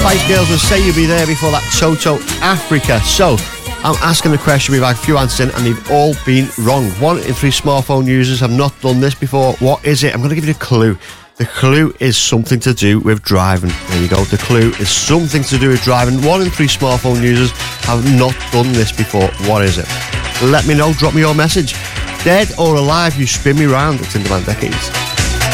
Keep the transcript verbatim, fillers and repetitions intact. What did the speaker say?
Spice Girls and Say You'll Be There before that, Toto Africa. So, I'm asking the question, we've had a few answers in and they've all been wrong. One in three smartphone users have not done this before. What is it? I'm going to give you a clue. The clue is something to do with driving. There you go. The clue is something to do with driving. One in three smartphone users have not done this before. What is it? Let me know. Drop me your message. Dead or alive, you spin me round. It's In Demand Decades.